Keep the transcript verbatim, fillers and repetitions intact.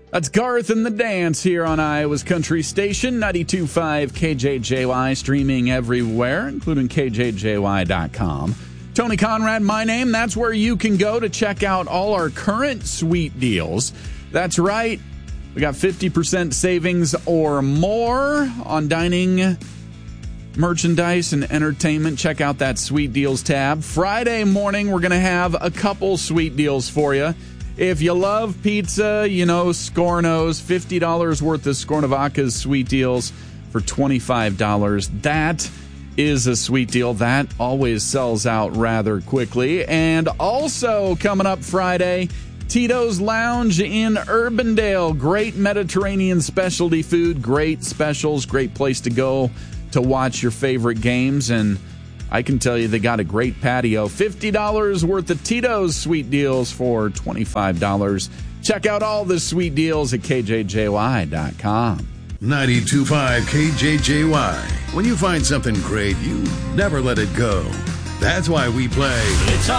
That's Garth and the Dance here on Iowa's Country Station, ninety-two point five K J J Y, streaming everywhere, including K J J Y dot com. Tony Conrad, my name. That's where you can go to check out all our current sweet deals. That's right. We got fifty percent savings or more on dining, merchandise, and entertainment. Check out that Sweet Deals tab. Friday morning, we're going to have a couple sweet deals for you. If you love pizza, you know, Scorno's, fifty dollars worth of Scornovacca's sweet deals for twenty-five dollars. That is a sweet deal. That always sells out rather quickly. And also coming up Friday, Tito's Lounge in Urbandale. Great Mediterranean specialty food, great specials, great place to go to watch your favorite games. And I can tell you they got a great patio. fifty dollars worth of Tito's sweet deals for twenty-five dollars. Check out all the sweet deals at K J J Y dot com. ninety-two point five K J J Y. When you find something great, you never let it go. That's why we play... It's